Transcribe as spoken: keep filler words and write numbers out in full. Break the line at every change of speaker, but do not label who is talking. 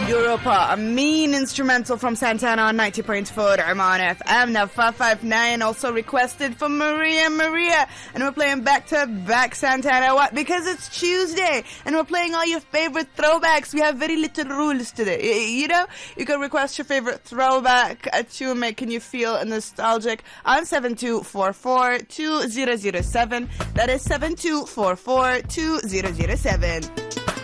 Europa, a mean instrumental from Santana on ninety point four Oman F M. Now five five nine also requested for Maria Maria, and we're playing back to back Santana. What? Because it's Tuesday and we're playing all your favorite throwbacks. We have very little rules today. You know, you can request your favorite throwback to making you feel nostalgic on seven two four four two zero zero seven. That is seven two four four two zero zero seven.